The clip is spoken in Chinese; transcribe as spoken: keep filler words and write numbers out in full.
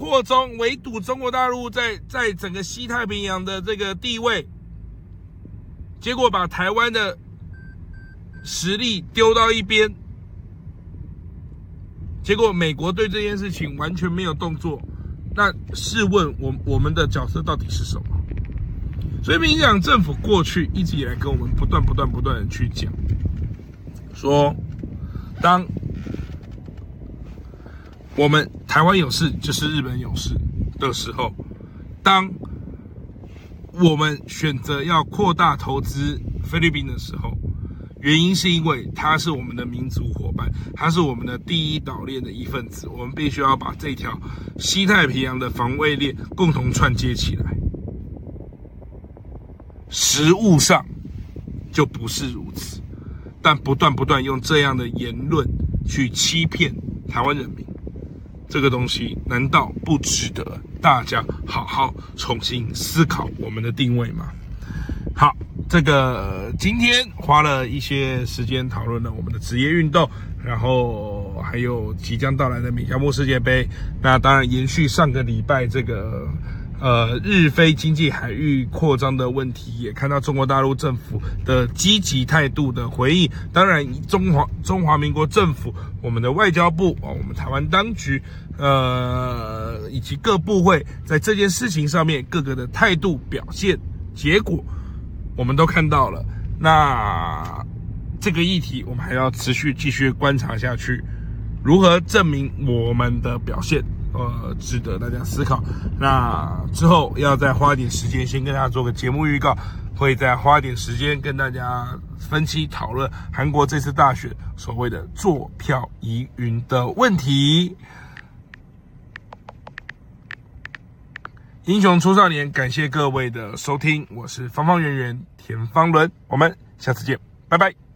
扩充围堵中国大陆在在整个西太平洋的这个地位，结果把台湾的实力丢到一边，结果美国对这件事情完全没有动作。那试问我我们的角色到底是什么？所以民进党政府过去一直以来跟我们不断不断不断的去讲，说当我们台湾有事就是日本有事的时候，当我们选择要扩大投资菲律宾的时候，原因是因为它是我们的民族伙伴，它是我们的第一岛链的一份子，我们必须要把这条西太平洋的防卫链共同串接起来。实务上就不是如此，但不断不断用这样的言论去欺骗台湾人民，这个东西难道不值得大家好好重新思考我们的定位吗？好，这个今天花了一些时间讨论了我们的职业运动，然后还有即将到来的美加墨世界杯。那当然延续上个礼拜这个呃日菲经济海域扩张的问题，也看到中国大陆政府的积极态度的回应。当然，中华中华民国政府、我们的外交部、我们台湾当局，呃以及各部会在这件事情上面各个的态度表现结果，我们都看到了。那这个议题我们还要持续继续观察下去，如何证明我们的表现呃值得大家思考。那之后要再花点时间先跟大家做个节目预告，会再花点时间跟大家分析讨论韩国这次大选所谓的坐票疑云的问题。英雄出少年，感谢各位的收听，我是方方圆圆田方伦，我们下次见，拜拜。